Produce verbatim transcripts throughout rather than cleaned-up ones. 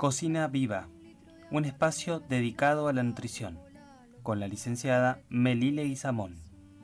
Cocina Viva, un espacio dedicado a la nutrición, con la licenciada Melile Guizamón.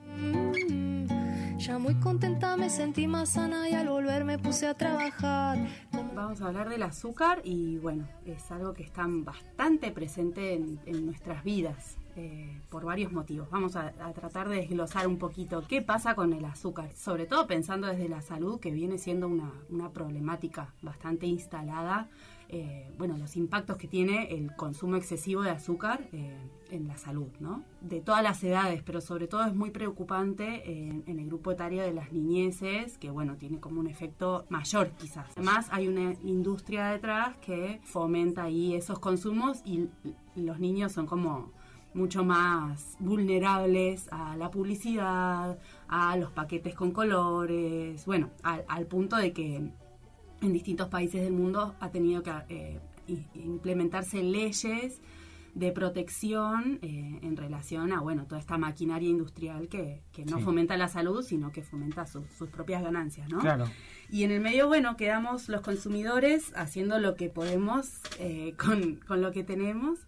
Ya muy contenta me sentí más sana y al volver me puse a trabajar. Vamos a hablar del azúcar y bueno, es algo que está bastante presente en, en nuestras vidas eh, por varios motivos. Vamos a, a tratar de desglosar un poquito qué pasa con el azúcar, sobre todo pensando desde la salud, que viene siendo una, una problemática bastante instalada. Eh, bueno, los impactos que tiene el consumo excesivo de azúcar eh, en la salud, ¿no? De todas las edades, pero sobre todo es muy preocupante en, en el grupo etario de las niñeces, que bueno, tiene como un efecto mayor quizás. Además hay una industria detrás que fomenta ahí esos consumos y los niños son como mucho más vulnerables a la publicidad, a los paquetes con colores, bueno, al, al punto de que en distintos países del mundo ha tenido que eh, implementarse leyes de protección eh, en relación a bueno toda esta maquinaria industrial que, que no sí. fomenta la salud, sino que fomenta su, sus propias ganancias, ¿no? Claro. Y en el medio, bueno, quedamos los consumidores haciendo lo que podemos eh, con, con lo que tenemos.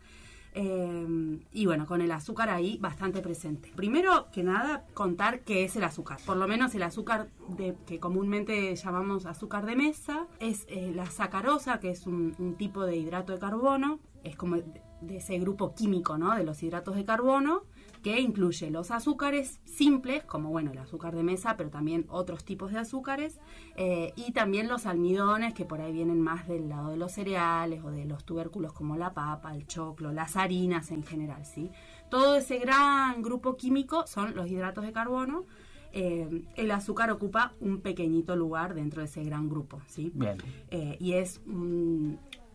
Eh, y bueno, con el azúcar ahí bastante presente. Primero que nada, contar qué es el azúcar. Por lo menos el azúcar de, que comúnmente llamamos azúcar de mesa es eh, la sacarosa, que es un, un tipo de hidrato de carbono. Es como de, de ese grupo químico, ¿no? De los hidratos de carbono, que incluye los azúcares simples, como bueno, el azúcar de mesa, pero también otros tipos de azúcares, eh, y también los almidones, que por ahí vienen más del lado de los cereales o de los tubérculos como la papa, el choclo, las harinas en general, ¿sí? Todo ese gran grupo químico son los hidratos de carbono. Eh, el azúcar ocupa un pequeñito lugar dentro de ese gran grupo, ¿sí? Bien. Eh, y es un...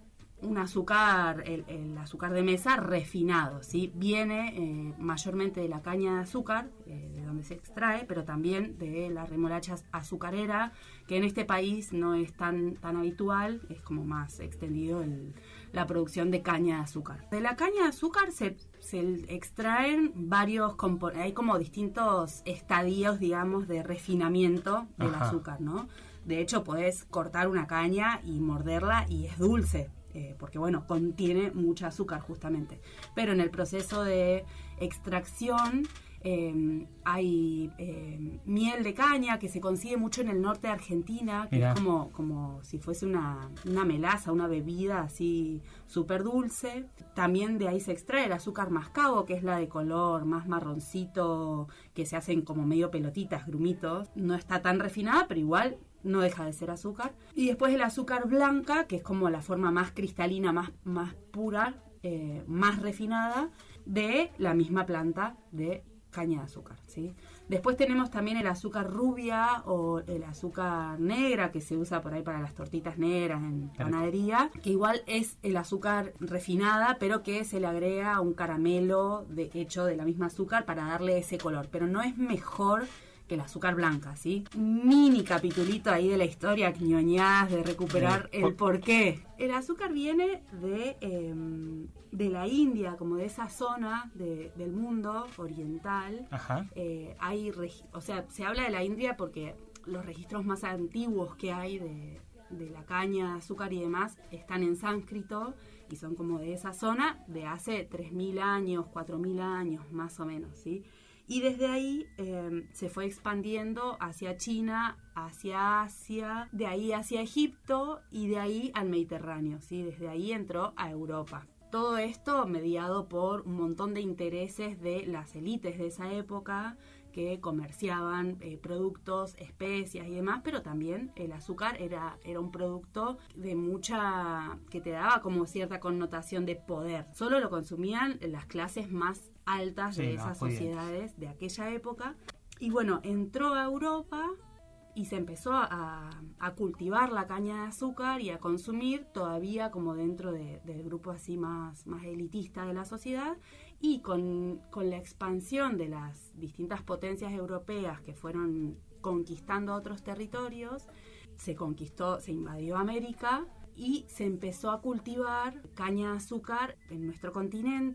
un azúcar, el, el azúcar de mesa refinado, ¿sí? Viene eh, mayormente de la caña de azúcar, eh, de donde se extrae, pero también de la remolacha azucarera, que en este país no es tan, tan habitual, es como más extendido el, la producción de caña de azúcar. De la caña de azúcar se, se extraen varios componentes, hay como distintos estadios, digamos, de refinamiento del Ajá. azúcar, ¿no? De hecho, podés cortar una caña y morderla y es dulce. Eh, porque bueno, contiene mucha azúcar justamente. Pero en el proceso de extracción eh, hay eh, miel de caña que se consigue mucho en el norte de Argentina, que Mirá. es como, como si fuese una, una melaza, una bebida así súper dulce. También de ahí se extrae el azúcar mascabo, que es la de color más marroncito, que se hacen como medio pelotitas, grumitos. No está tan refinada, pero igual no deja de ser azúcar. Y después el azúcar blanca, que es como la forma más cristalina, más, más pura, eh, más refinada, de la misma planta de caña de azúcar, ¿sí? Después tenemos también el azúcar rubia o el azúcar negra, que se usa por ahí para las tortitas negras en panadería, que igual es el azúcar refinada, pero que se le agrega un caramelo de, hecho de la misma azúcar para darle ese color, pero no es mejor que el azúcar blanca, ¿sí? Mini capitulito ahí de la historia, ñoñás, de recuperar el porqué. El azúcar viene de, eh, de la India, como de esa zona de, del mundo oriental. Ajá. Eh, hay, o sea, se habla de la India porque los registros más antiguos que hay de, de la caña, azúcar y demás están en sánscrito y son como de esa zona de hace tres mil años, cuatro mil años más o menos, ¿sí? Y desde ahí eh, se fue expandiendo hacia China, hacia Asia, de ahí hacia Egipto y de ahí al Mediterráneo, ¿sí? Desde ahí entró a Europa. Todo esto mediado por un montón de intereses de las élites de esa época que comerciaban eh, productos, especias y demás, pero también el azúcar era, era un producto de mucha, que te daba como cierta connotación de poder. Solo lo consumían las clases más altas sí, de esas no, sociedades de aquella época. Y bueno, entró a Europa y se empezó a, a cultivar la caña de azúcar y a consumir todavía como dentro de, del grupo así más, más elitista de la sociedad, y con, con la expansión de las distintas potencias europeas que fueron conquistando otros territorios, se conquistó, se invadió América y se empezó a cultivar caña de azúcar en nuestro continente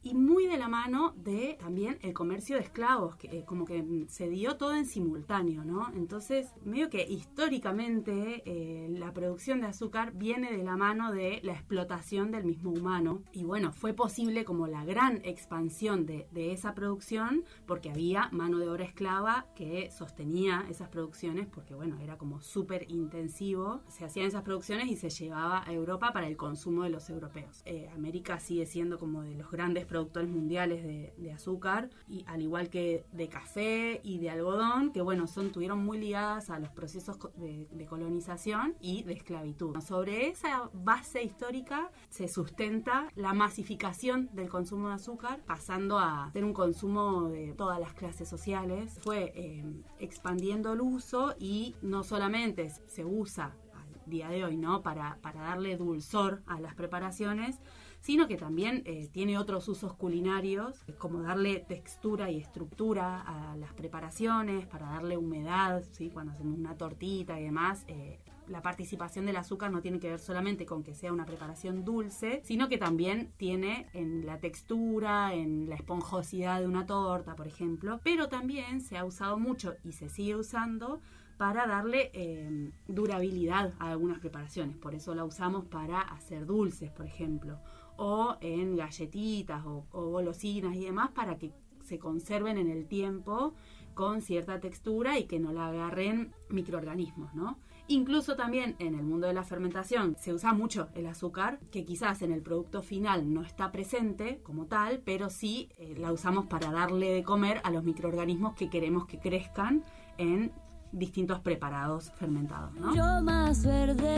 y muy de la mano de también el comercio de esclavos, que eh, como que se dio todo en simultáneo, ¿no? Entonces, medio que históricamente eh, la producción de azúcar viene de la mano de la explotación del mismo humano, y bueno, fue posible como la gran expansión de, de esa producción porque había mano de obra esclava que sostenía esas producciones, porque bueno, era como súper intensivo, se hacían esas producciones y se llevaba a Europa para el consumo de los europeos. Eh, América sigue siendo como de los grandes productores mundiales de, de azúcar, y al igual que de café y de algodón, que bueno, son, tuvieron muy ligadas a los procesos de, de colonización y de esclavitud. Sobre esa base histórica se sustenta la masificación del consumo de azúcar, pasando a ser un consumo de todas las clases sociales. Fue eh, expandiendo el uso, y no solamente se usa al día de hoy, ¿no?, para, para darle dulzor a las preparaciones, sino que también eh, tiene otros usos culinarios, como darle textura y estructura a las preparaciones, para darle humedad, ¿sí?, cuando hacemos una tortita y demás. Eh, la participación del azúcar no tiene que ver solamente con que sea una preparación dulce, sino que también tiene en la textura, en la esponjosidad de una torta, por ejemplo. Pero también se ha usado mucho y se sigue usando para darle eh, durabilidad a algunas preparaciones. Por eso la usamos para hacer dulces, por ejemplo, o en galletitas o, o golosinas y demás, para que se conserven en el tiempo con cierta textura y que no la agarren microorganismos, ¿no? Incluso también en el mundo de la fermentación se usa mucho el azúcar, que quizás en el producto final no está presente como tal, pero sí eh, la usamos para darle de comer a los microorganismos que queremos que crezcan en distintos preparados fermentados, ¿no? Yo más verde,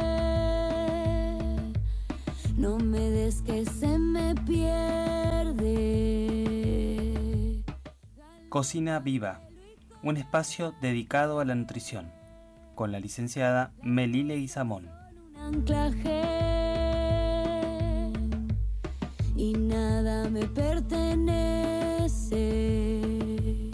no me des que se me pierde. Cocina Viva, un espacio dedicado a la nutrición, con la licenciada Melile Guizamón. Un anclaje y nada me pertenece.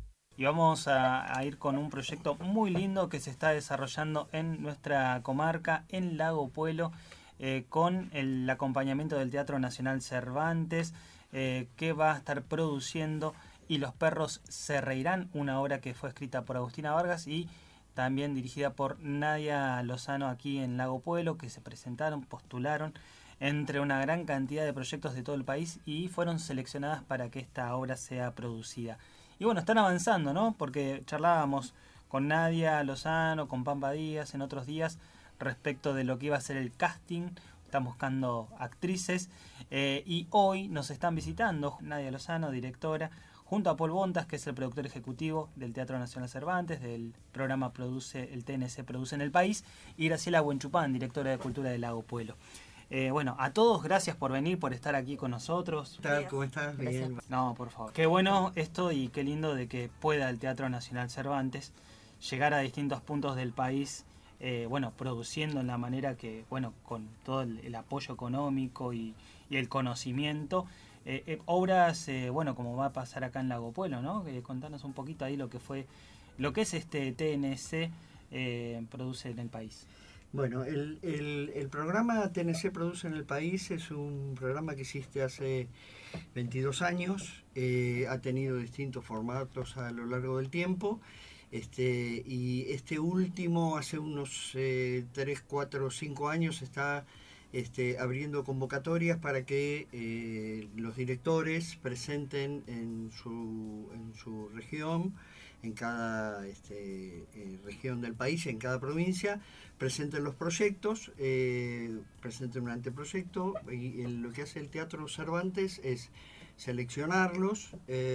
Y vamos a, a ir con un proyecto muy lindo que se está desarrollando en nuestra comarca, en Lago Puelo, eh, con el acompañamiento del Teatro Nacional Cervantes, eh, que va a estar produciendo Y los perros se reirán, una obra que fue escrita por Agustina Vargas y también dirigida por Nadia Lozano aquí en Lago Puelo, que se presentaron, postularon entre una gran cantidad de proyectos de todo el país y fueron seleccionadas para que esta obra sea producida. Y bueno, están avanzando, ¿no? Porque charlábamos con Nadia Lozano, con Pampa Díaz en otros días respecto de lo que iba a ser el casting. Están buscando actrices eh, y hoy nos están visitando Nadia Lozano, directora, junto a Paul Bontas, que es el productor ejecutivo del Teatro Nacional Cervantes, del programa Produce, el T N C Produce en el País, y Graciela Buenchupán, directora de Cultura del Lago Puelo. Eh, bueno, a todos, gracias por venir, por estar aquí con nosotros. ¿Qué tal? ¿Cómo estás? Bien. No, por favor. Qué bueno esto y qué lindo de que pueda el Teatro Nacional Cervantes llegar a distintos puntos del país, eh, bueno, produciendo en la manera que, bueno, con todo el, el apoyo económico y, y el conocimiento, eh, eh, obras, eh, bueno, como va a pasar acá en Lago Puelo, ¿no? Eh, contanos un poquito ahí lo que fue, lo que es este T N C eh, Produce en el País. Bueno, el, el, el programa T N C Produce en el País es un programa que existe hace veintidós años, eh, ha tenido distintos formatos a lo largo del tiempo, este, y este último, hace unos eh, tres, cuatro, cinco años, está este, abriendo convocatorias para que eh, los directores presenten en su, en su región, en cada este, eh, región del país, en cada provincia, presenten los proyectos, eh, presenten un anteproyecto, y el, lo que hace el Teatro Cervantes es seleccionarlos,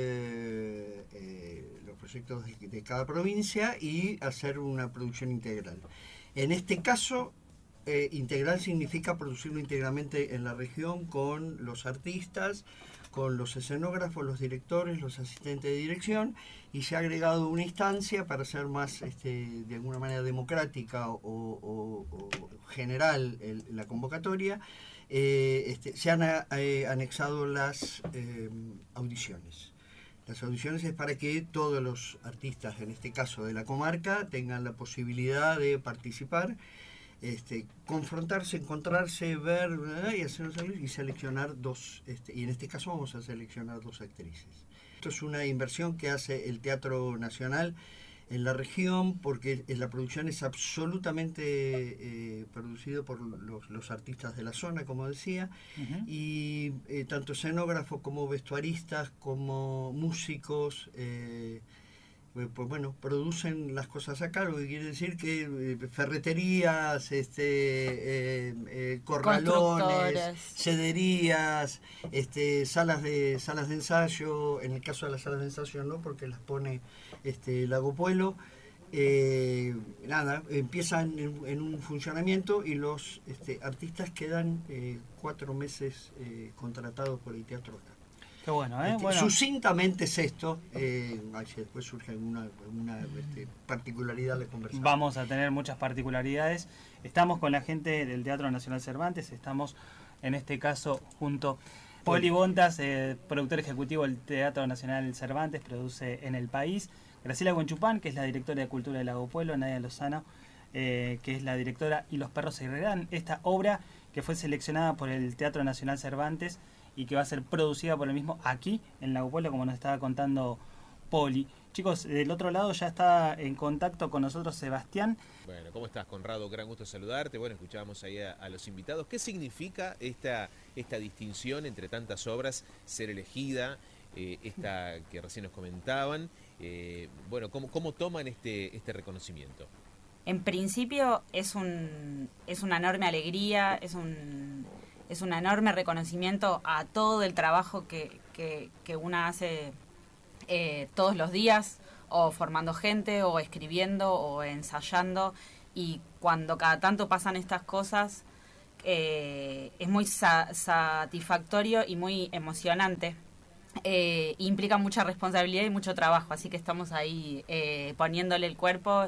eh, eh, los proyectos de, de cada provincia, y hacer una producción integral. En este caso, eh, integral significa producirlo íntegramente en la región con los artistas, con los escenógrafos, los directores, los asistentes de dirección, y se ha agregado una instancia para ser más, este, de alguna manera, democrática o, o, o general el, la convocatoria. Eh, este, se han eh, anexado las eh, audiciones. Las audiciones es para que todos los artistas, en este caso de la comarca, tengan la posibilidad de participar. este, confrontarse, encontrarse, ver, ¿verdad? y hacer y seleccionar dos, este, y en este caso vamos a seleccionar dos actrices. Esto es una inversión que hace el Teatro Nacional en la región, porque la producción es absolutamente eh, producido por los, los artistas de la zona, como decía, uh-huh. y eh, tanto escenógrafos como vestuaristas, como músicos, eh, pues bueno, producen las cosas acá, lo que quiere decir que eh, ferreterías, este, eh, eh, corralones, sederías, este, salas de salas de ensayo, en el caso de las salas de ensayo no, porque las pone este Lago Puelo, eh, nada, empiezan en, en un funcionamiento y los este, artistas quedan eh, cuatro meses eh, contratados por el teatro acá. Qué bueno, ¿eh? Este, bueno. Sucintamente es esto, eh, si después surge alguna, alguna este, particularidad le conversamos. Vamos a tener muchas particularidades. Estamos con la gente del Teatro Nacional Cervantes, estamos en este caso junto a Poli Bontas, eh, productor ejecutivo del Teatro Nacional Cervantes, produce En el País, Graciela Huenchupán, que es la directora de Cultura de Lago Puelo, Nadia Lozano, eh, que es la directora, y Los Perros se irán, esta obra que fue seleccionada por el Teatro Nacional Cervantes y que va a ser producida por el mismo aquí en Lago Puelo, como nos estaba contando Poli. Chicos, del otro lado ya está en contacto con nosotros Sebastián. Bueno, ¿cómo estás, Conrado? Gran gusto saludarte. Bueno, escuchábamos ahí a, a los invitados. ¿Qué significa esta, esta distinción entre tantas obras, ser elegida, eh, esta que recién nos comentaban? Eh, bueno, ¿cómo, cómo toman este, este reconocimiento? En principio es, un, es una enorme alegría, es un... es un enorme reconocimiento a todo el trabajo que, que, que una hace eh, todos los días, o formando gente, o escribiendo, o ensayando, y cuando cada tanto pasan estas cosas, eh, es muy sa- satisfactorio y muy emocionante. Eh, implica mucha responsabilidad y mucho trabajo, así que estamos ahí eh, poniéndole el cuerpo.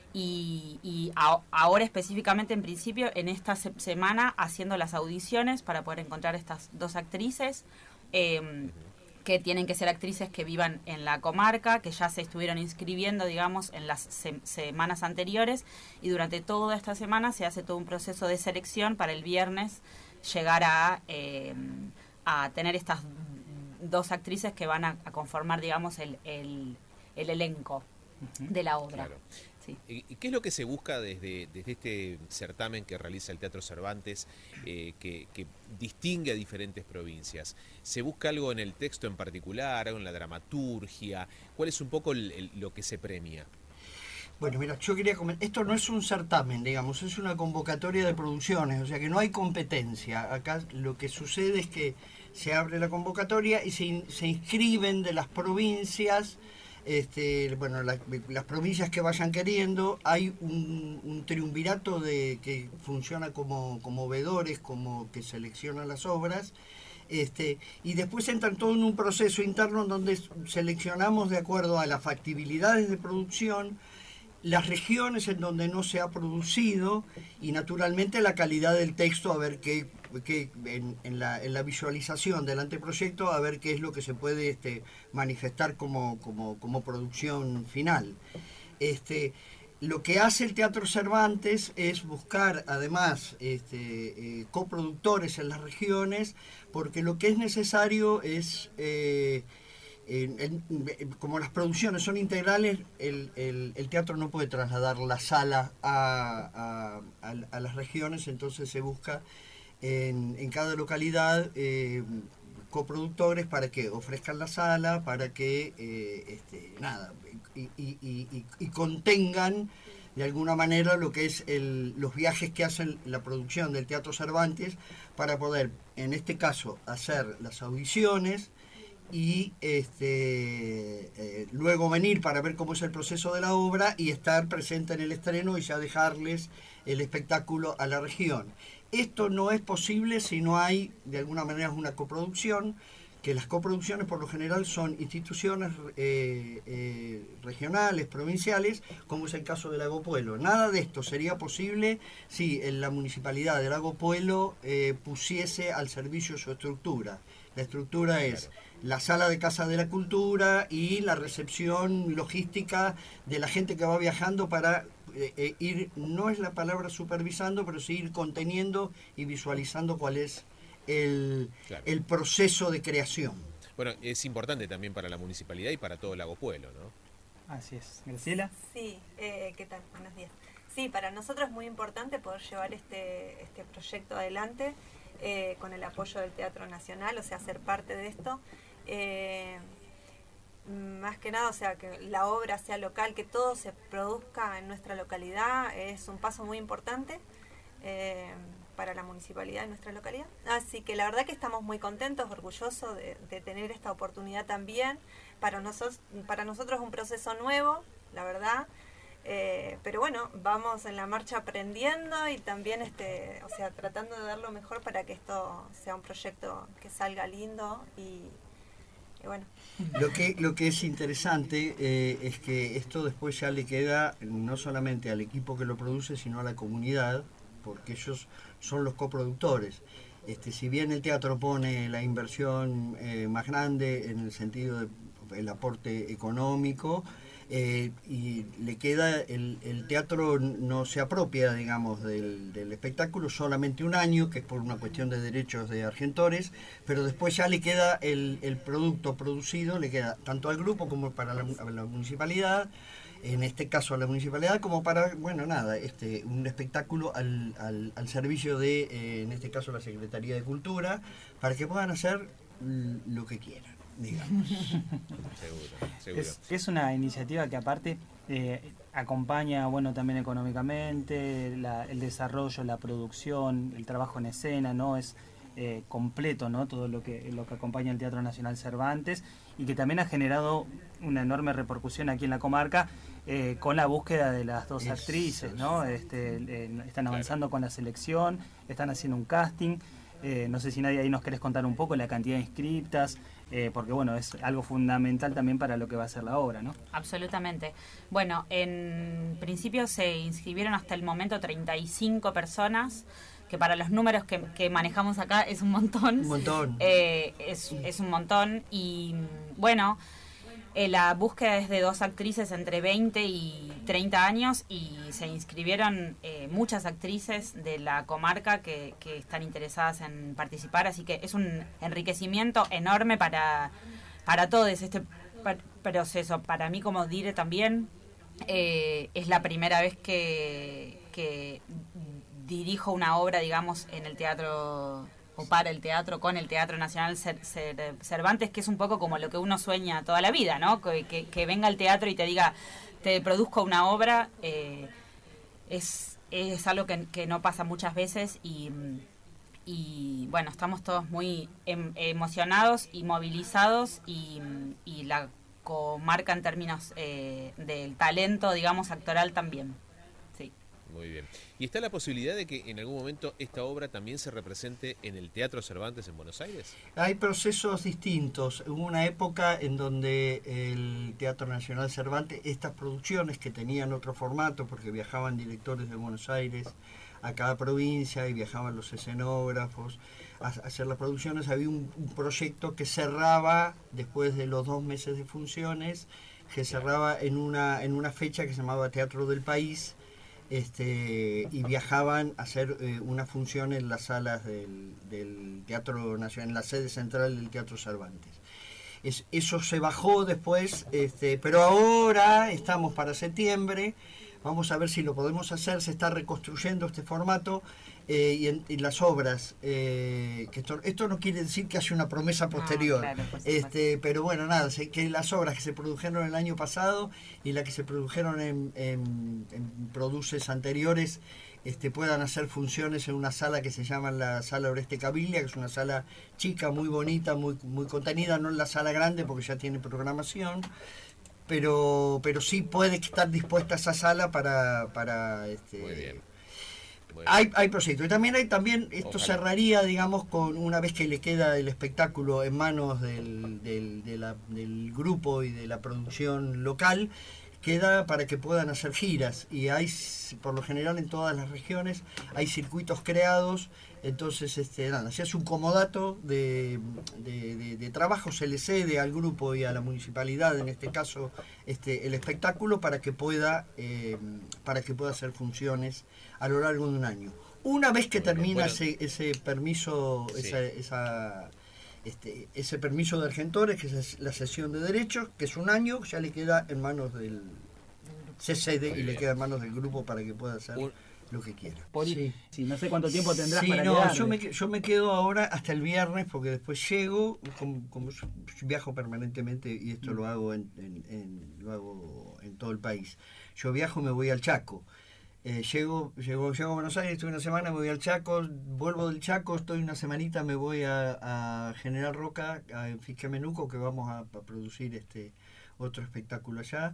Y, y a, ahora específicamente en principio en esta se semana haciendo las audiciones para poder encontrar estas dos actrices eh, que tienen que ser actrices que vivan en la comarca, que ya se estuvieron inscribiendo, digamos, en las se semanas anteriores, y durante toda esta semana se hace todo un proceso de selección para el viernes llegar a, eh, a tener estas dos actrices que van a, a conformar, digamos, el, el, el elenco uh-huh. de la obra. Claro. Sí. ¿Y qué es lo que se busca desde, desde este certamen que realiza el Teatro Cervantes, eh, que, que distingue a diferentes provincias? ¿Se busca algo en el texto en particular, algo en la dramaturgia? ¿Cuál es un poco el, el, lo que se premia? Bueno, mira, yo quería comentar, esto no es un certamen, digamos, es una convocatoria de producciones, o sea que no hay competencia. Acá lo que sucede es que se abre la convocatoria y se, se inscriben de las provincias. Este, bueno, la, las provincias que vayan queriendo, hay un, un triunvirato de que funciona como, como veedores, como que seleccionan las obras, este, y después entran todo en un proceso interno donde seleccionamos de acuerdo a las factibilidades de producción, las regiones en donde no se ha producido y naturalmente la calidad del texto, a ver qué, qué en, en, la, en la visualización del anteproyecto, a ver qué es lo que se puede este, manifestar como, como, como producción final. Este, lo que hace el Teatro Cervantes es buscar además este, eh, coproductores en las regiones, porque lo que es necesario es... Eh, En, en, como las producciones son integrales, el, el, el teatro no puede trasladar la sala a, a, a, a las regiones, entonces se busca en, en cada localidad eh, coproductores para que ofrezcan la sala, para que eh, este, nada y, y, y, y contengan de alguna manera lo que es el, los viajes que hacen la producción del Teatro Cervantes para poder, en este caso, hacer las audiciones y este eh, luego venir para ver cómo es el proceso de la obra y estar presente en el estreno y ya dejarles el espectáculo a la región. Esto no es posible si no hay, de alguna manera, una coproducción que las coproducciones por lo general son instituciones eh, eh, regionales, provinciales, como es el caso de Lago Puelo. Nada de esto sería posible si en la municipalidad de Lago Puelo eh, pusiese al servicio su estructura. La estructura es la sala de Casa de la Cultura y la recepción logística de la gente que va viajando para eh, eh, ir, no es la palabra supervisando, pero sí ir conteniendo y visualizando cuál es el, claro. el proceso de creación. Bueno, es importante también para la municipalidad y para todo Lago Puelo, ¿no? Así es. Graciela. Sí, eh, ¿qué tal? Buenos días. Sí, para nosotros es muy importante poder llevar este, este proyecto adelante eh, con el apoyo del Teatro Nacional, o sea, ser parte de esto. Eh, más que nada, o sea, que la obra sea local, que todo se produzca en nuestra localidad, es un paso muy importante eh, para la municipalidad de nuestra localidad. Así que la verdad que estamos muy contentos, orgullosos de, de tener esta oportunidad también. Para nosotros, para nosotros es un proceso nuevo, la verdad. Eh, pero bueno, vamos en la marcha aprendiendo y también este, o sea, tratando de dar lo mejor para que esto sea un proyecto que salga lindo y, y bueno. Lo que, lo que es interesante eh, es que esto después ya le queda no solamente al equipo que lo produce, sino a la comunidad, porque ellos son los coproductores. Este, si bien el teatro pone la inversión eh, más grande en el sentido del aporte económico, Eh, y le queda, el, el teatro no se apropia, digamos, del, del espectáculo solamente un año, que es por una cuestión de derechos de Argentores, pero después ya le queda el, el producto producido, le queda tanto al grupo como para la, la municipalidad, en este caso a la municipalidad, como para, bueno, nada, este un espectáculo al, al, al servicio de, eh, en este caso, la Secretaría de Cultura, para que puedan hacer lo que quieran, digamos. Seguro, seguro. Es, es una iniciativa que aparte eh, acompaña, bueno, también económicamente, la, el desarrollo, la producción, el trabajo en escena, ¿no? Es eh, completo, ¿no? Todo lo que, lo que acompaña el Teatro Nacional Cervantes y que también ha generado una enorme repercusión aquí en la comarca eh, con la búsqueda de las dos Eso, actrices, ¿no? Este, eh, están avanzando claro. con la selección, están haciendo un casting. Eh, no sé si nadie ahí nos querés contar un poco la cantidad de inscriptas, eh, porque bueno, es algo fundamental también para lo que va a ser la obra, ¿no? Absolutamente. Bueno, en principio se inscribieron hasta el momento treinta y cinco personas, que para los números que, que manejamos acá es un montón. Un montón. Eh, es, es un montón y bueno... Eh, la búsqueda es de dos actrices entre veinte y treinta años y se inscribieron eh, muchas actrices de la comarca que, que están interesadas en participar, así que es un enriquecimiento enorme para, para todos este proceso. Para mí como dire también eh, es la primera vez que, que dirijo una obra, digamos, en el teatro o para el teatro, con el Teatro Nacional Cervantes, que es un poco como lo que uno sueña toda la vida, ¿no? Que, que, que venga al teatro y te diga, te produzco una obra, eh, es, es algo que, que no pasa muchas veces y, y bueno, estamos todos muy em, emocionados y movilizados y, y la comarca en términos eh, del talento, digamos, actoral también. Muy bien. ¿Y está la posibilidad de que en algún momento esta obra también se represente en el Teatro Cervantes en Buenos Aires? Hay procesos distintos. Hubo una época en donde el Teatro Nacional Cervantes, estas producciones que tenían otro formato, porque viajaban directores de Buenos Aires a cada provincia y viajaban los escenógrafos a hacer las producciones, había un, un proyecto que cerraba después de los dos meses de funciones, que cerraba en una, en una fecha que se llamaba Teatro del País. Este, y viajaban a hacer eh, una función en las salas del, del Teatro Nacional, en la sede central del Teatro Cervantes. Es, eso se bajó después, este, pero ahora estamos para septiembre, vamos a ver si lo podemos hacer, se está reconstruyendo este formato eh, y, en, y las obras, eh, que esto, esto no quiere decir que haya una promesa posterior, ah, claro, este, pero bueno, nada, sé que las obras que se produjeron el año pasado y las que se produjeron en, en, en produces anteriores este, puedan hacer funciones en una sala que se llama la Sala Oreste Cabilia, que es una sala chica, muy bonita, muy, muy contenida, no en la sala grande porque ya tiene programación, pero pero sí puede estar dispuesta esa sala para... para este, muy bien. Bueno. Hay, hay proyectos. Y también hay también, esto Ojalá. cerraría, digamos, con una vez que le queda el espectáculo en manos del, del, de la- del grupo y de la producción local, queda para que puedan hacer giras. Y hay, por lo general en todas las regiones, hay circuitos creados. Entonces, este, nada, se hace un comodato de, de, de- de trabajo, se le cede al grupo y a la municipalidad, en este caso, este, el espectáculo para que pueda, eh, para que pueda hacer funciones a lo largo de un año. Una vez que Muy bien, termina bueno. ese, ese permiso, Sí. esa, esa, este, ese permiso de Argentores, que es la cesión de derechos, que es un año, ya le queda en manos del, se cede Muy y le bien. queda en manos del grupo para que pueda hacer Un- lo que quiera. Poli, Sí. sí, no sé cuánto tiempo tendrás Sí, para no, quedarte. yo me, que- yo me quedo ahora hasta el viernes porque después llego, como, como yo viajo permanentemente y esto lo hago en, en- en- lo hago en todo el país. Yo viajo, me voy al Chaco. Eh, llego, llego, llego a Buenos Aires, estoy una semana, me voy al Chaco, vuelvo del Chaco, estoy una semanita, me voy a, a General Roca, a Fisquemenuco, que vamos a, a producir este otro espectáculo allá.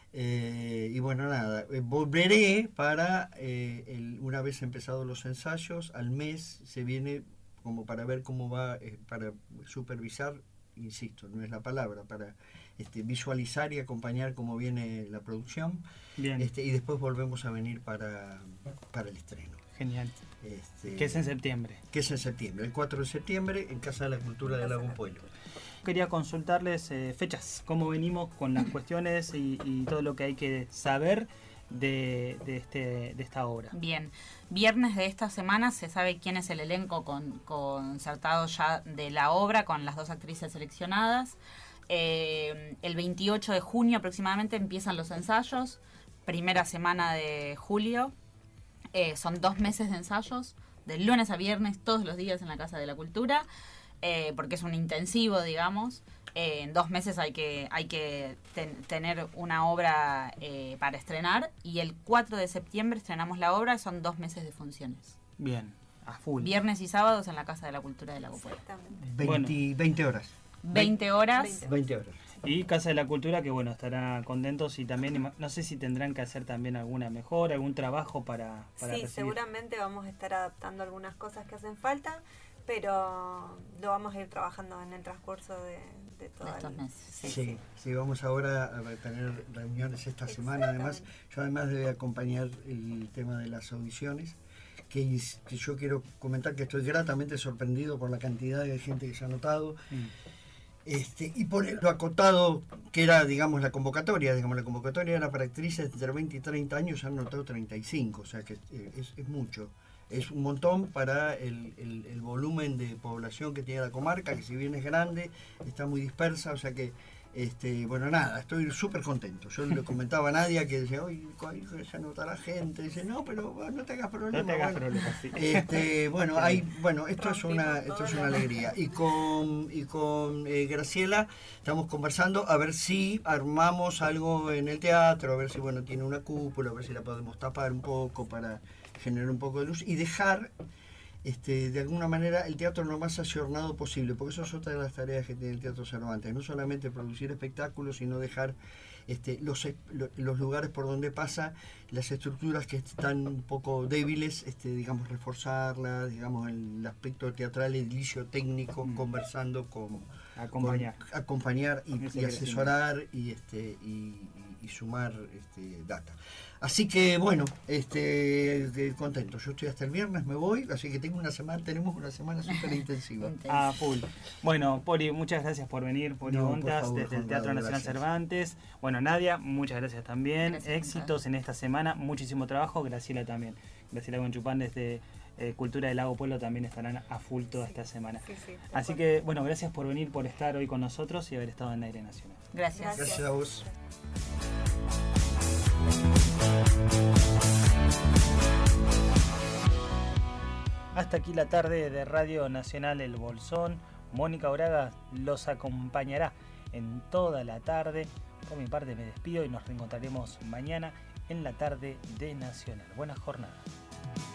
Eh, y bueno, nada, eh, volveré para, eh, el- una vez empezados los ensayos, al mes se viene como para ver cómo va, eh, para supervisar, insisto, no es la palabra, para este, visualizar y acompañar cómo viene la producción. Bien, Este, y después volvemos a venir para, para el estreno. genial. Este, Que es en septiembre. que es en septiembre, el cuatro de septiembre, en Casa de la Cultura de Lago Pueblo. Quería consultarles eh, fechas, cómo venimos con las cuestiones y, y todo lo que hay que saber de, de, este, de esta obra. Bien, viernes de esta semana se sabe quién es el elenco con, concertado ya de la obra, con las dos actrices seleccionadas. Eh, el veintiocho de junio aproximadamente empiezan los ensayos, primera semana de julio. Eh, son dos meses de ensayos, de lunes a viernes, todos los días en la Casa de la Cultura, eh, porque es un intensivo, digamos. Eh, en dos meses hay que, hay que ten- tener una obra eh, para estrenar, y el cuatro de septiembre estrenamos la obra, son dos meses de funciones. Bien, a full. Viernes y sábados en la Casa de la Cultura de Lago Pueblo. Exactamente. veinte, Bueno. veinte horas. veinte horas. veinte. veinte horas. Y Casa de la Cultura, que bueno, estará contentos y también, ima- no sé si tendrán que hacer también alguna mejora, algún trabajo para, para Sí, recibir. seguramente vamos a estar adaptando algunas cosas que hacen falta, pero lo vamos a ir trabajando en el transcurso de, de De todo estos el... meses. Sí. Sí, sí, vamos ahora a tener reuniones esta semana. Además, yo además debe acompañar el tema de las audiciones, que, is- que yo quiero comentar que estoy gratamente sorprendido por la cantidad de gente que se ha anotado. Mm. Este, y por lo acotado que era, digamos, la convocatoria. Digamos, la convocatoria era para actrices entre veinte y treinta años, se han anotado treinta y cinco, o sea que eh, es, es mucho. Es un montón para el, el- el volumen de población que tiene la comarca, que si bien es grande, está muy dispersa, o sea que, este, bueno, nada, estoy súper contento. Yo le comentaba a Nadia que decía, oye, se anotará gente, dice, no, pero no te hagas problema. No te hagas bueno. problemas, sí. Este, bueno, hay, bueno, esto es una, Rompimos esto es todo una lo- alegría. Y con, y con eh, Graciela estamos conversando a ver si armamos algo en el teatro, a ver si bueno tiene una cúpula, a ver si la podemos tapar un poco para generar un poco de luz y dejar este, de alguna manera el teatro lo más ayornado posible, porque eso es otra de las tareas que tiene el Teatro Cervantes, no solamente producir espectáculos, sino dejar este, los, es- lo- los lugares por donde pasa, las estructuras que están un poco débiles, este, digamos, reforzarlas, digamos, el aspecto teatral, edilicio técnico, Mm. conversando con Acompañar. con- acompañar y, Ese y asesorar y este y, y- y sumar este, data. Así que bueno, este eh, contento. Yo estoy hasta el viernes, me voy, así que tengo una semana, tenemos una semana súper intensiva. A full. Bueno, Poli, muchas gracias por venir, Poli No, por Gontas, favor, desde el Juan Teatro Pablo, Nacional gracias. Cervantes. Bueno, Nadia, muchas gracias también. Gracias, Juan Éxitos en esta semana, muchísimo trabajo. Graciela también. Graciela Gonchupán desde eh, Cultura del Lago Pueblo también estarán a full toda esta semana. Sí, sí, tal Así cual. que, bueno, gracias por venir, por estar hoy con nosotros y haber estado en Aire Nacional. Gracias. Gracias. Gracias a vos. Hasta aquí la tarde de Radio Nacional El Bolsón. Mónica Braga los acompañará en toda la tarde. Por mi parte me despido y nos reencontraremos mañana en la tarde de Nacional. Buena jornada.